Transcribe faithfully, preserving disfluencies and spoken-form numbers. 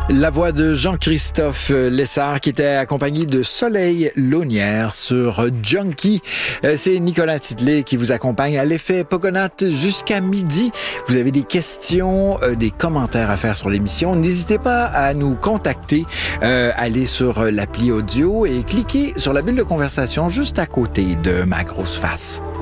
La voix de Jean-Christophe Lessard qui était accompagné de Soleil Launière sur Junkie. C'est Nicolas Titley qui vous accompagne à l'effet Pogonat jusqu'à midi. Vous avez des questions, des commentaires à faire sur l'émission. N'hésitez pas à nous contacter. Euh, allez sur l'appli audio et cliquez sur la bulle de conversation juste à côté de ma grosse face.